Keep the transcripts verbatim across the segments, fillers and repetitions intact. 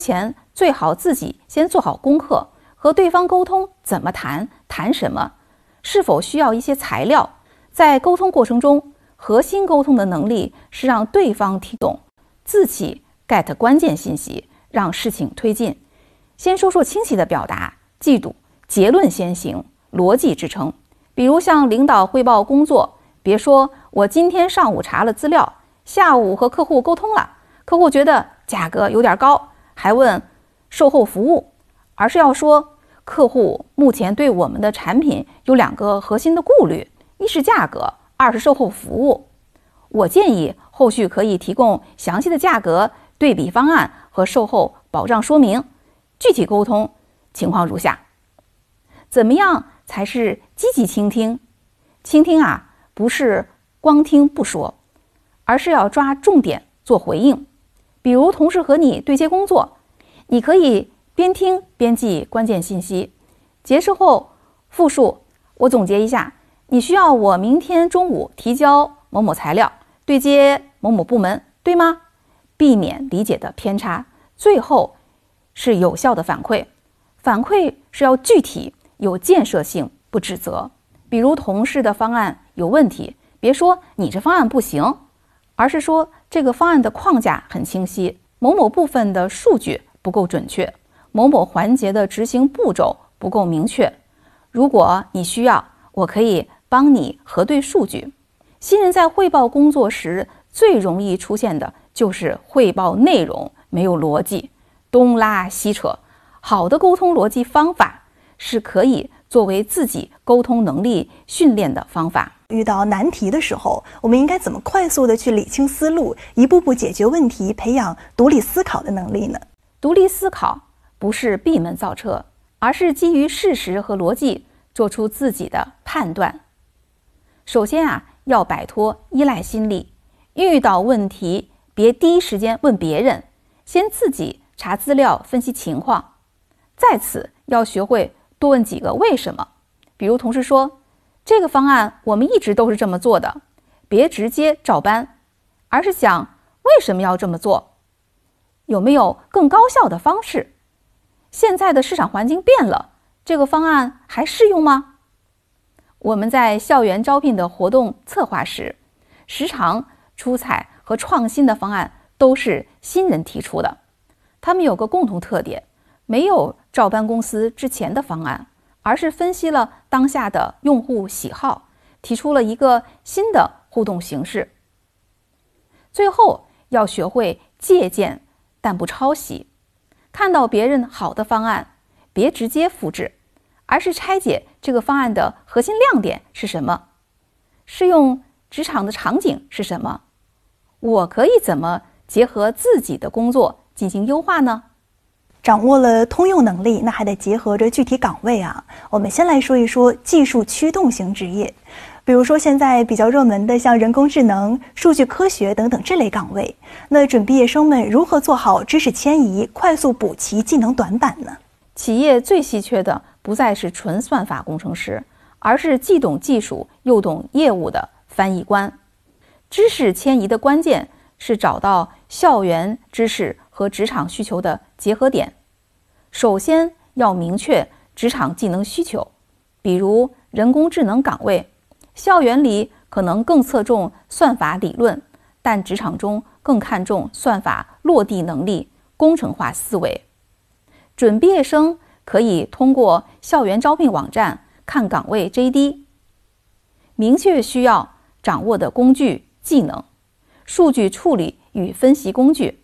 前最好自己先做好功课，和对方沟通怎么谈，谈什么，是否需要一些材料。在沟通过程中，核心沟通的能力是让对方听懂，自己 get 关键信息，让事情推进。先说说清晰的表达，记住结论先行，逻辑支撑。比如向领导汇报工作，别说我今天上午查了资料，下午和客户沟通了，客户觉得价格有点高，还问售后服务，而是要说客户目前对我们的产品有两个核心的顾虑，一是价格，二是售后服务。我建议后续可以提供详细的价格对比方案和售后保障说明。具体沟通情况如下。怎么样才是积极倾听？倾听啊，不是光听不说，而是要抓重点做回应。比如同事和你对接工作，你可以边听边记关键信息，结束后复述。我总结一下，你需要我明天中午提交某某材料，对接某某部门，对吗？避免理解的偏差。最后是有效的反馈，反馈是要具体有建设性，不指责。比如同事的方案有问题，别说你这方案不行，而是说这个方案的框架很清晰，某某部分的数据不够准确，某某环节的执行步骤不够明确。如果你需要，我可以帮你核对数据。新人在汇报工作时最容易出现的就是汇报内容没有逻辑，东拉西扯。好的沟通逻辑方法是可以作为自己沟通能力训练的方法。 遇到难题的时候，我们应该怎么快速的去理清思路，一步步解决问题，培养独立思考的能力呢？ 独立思考不是闭门造车，而是基于事实和逻辑做出自己的判断。首先啊，要摆脱依赖心理，遇到问题别第一时间问别人，先自己查资料分析情况。在此要学会多问几个为什么。比如同事说这个方案我们一直都是这么做的，别直接照搬，而是想为什么要这么做，有没有更高效的方式？现在的市场环境变了，这个方案还适用吗？我们在校园招聘的活动策划时，时常出彩和创新的方案都是新人提出的。他们有个共同特点，没有照搬公司之前的方案，而是分析了当下的用户喜好，提出了一个新的互动形式。最后要学会借鉴但不抄袭，看到别人好的方案，别直接复制，而是拆解这个方案的核心亮点是什么，适用职场的场景是什么，我可以怎么结合自己的工作进行优化呢？ 掌握了通用能力，那还得结合着具体岗位啊。我们先来说一说技术驱动型职业，比如说现在比较热门的像人工智能、数据科学等等这类岗位，那准毕业生们如何做好知识迁移，快速补齐技能短板呢？ 企业最稀缺的不再是纯算法工程师，而是既懂技术又懂业务的翻译官。知识迁移的关键是找到校园知识和职场需求的结合点。首先要明确职场技能需求，比如人工智能岗位，校园里可能更侧重算法理论，但职场中更看重算法落地能力、工程化思维。准毕业生可以通过校园招聘网站看岗位 J D， 明确需要掌握的工具技能，数据处理与分析工具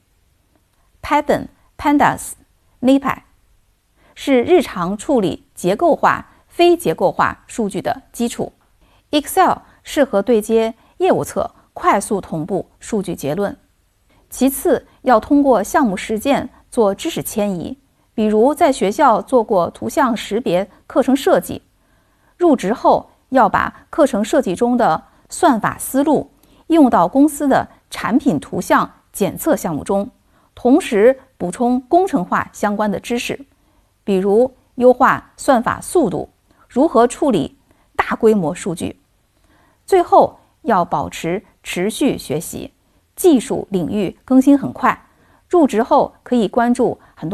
Python、Pandas、NumPy 是日常处理结构化、非结构化数据的基础。Excel 适合对接业务侧，快速同步数据结论。其次，要通过项目实践做知识迁移，比如在学校做过图像识别课程设计，入职后要把课程设计中的算法思路应用到公司的产品图像检测项目中，同时补充工程化相关的知识，比如优化算法速度，如何处理大规模数据。最后要保持持续学习，技术领域更新很快，入职后可以关注很多